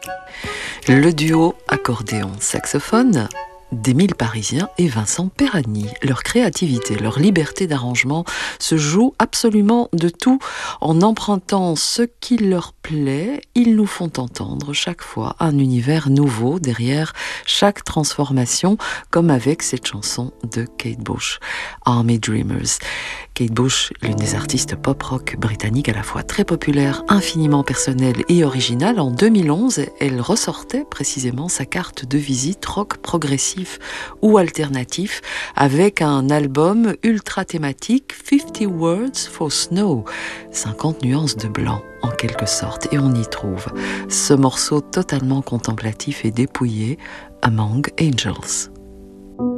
Le duo accordéon-saxophone d'Émile Parisien et Vincent Perani. Leur créativité, leur liberté d'arrangement se jouent absolument de tout. En empruntant ce qui leur plaît, ils nous font entendre chaque fois un univers nouveau derrière chaque transformation, comme avec cette chanson de Kate Bush, Army Dreamers. Kate Bush, l'une des artistes pop-rock britanniques à la fois très populaire, infiniment personnelle et originale. En 2011, elle ressortait précisément sa carte de visite rock progressif ou alternatif avec un album ultra thématique 50 Words for Snow, 50 nuances de blanc en quelque sorte, et on y trouve ce morceau totalement contemplatif et dépouillé, Among Angels.